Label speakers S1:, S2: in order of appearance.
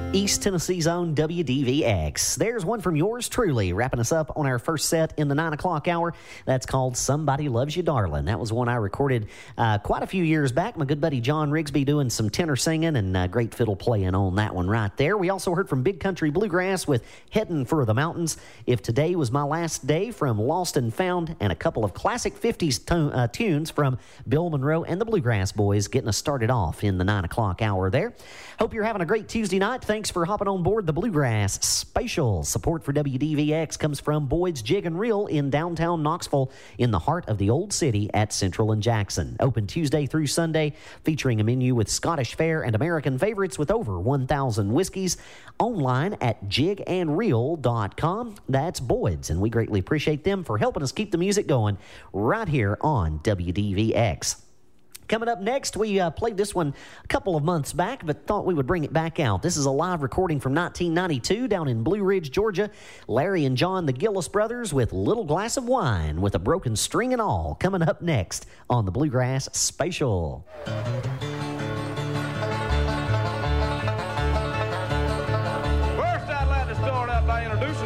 S1: East Tennessee's own WDVX. There's one from yours truly, wrapping us up on our first set in the 9 o'clock hour. That's called Somebody Loves You, Darling. That was one I recorded quite a few years back. My good buddy John Rigsby doing some tenor singing and great fiddle playing on that one right there. We also heard from Big Country Bluegrass with Headin' for the Mountains. If Today Was My Last Day from Lost and Found, and a couple of classic 50s tunes from Bill Monroe and the Bluegrass Boys, getting us started off in the 9 o'clock hour there. Hope you're having a great Tuesday night. Thanks for hopping on board the Bluegrass Spatial. Support for WDVX comes from Boyd's Jig and Reel in downtown Knoxville, in the heart of the Old City at Central and Jackson. Open Tuesday through Sunday, featuring a menu with Scottish fare and American favorites with over 1,000 whiskeys. Online at jigandreel.com. That's Boyd's, and we greatly appreciate them for helping us keep the music going right here on WDVX. Coming up next, we played this one a couple of months back, but thought we would bring it back out. This is a live recording from 1992 down in Blue Ridge, Georgia. Larry and John, the Gillis Brothers, with Little Glass of Wine, with a broken string and all, coming up next on the Bluegrass Spatial.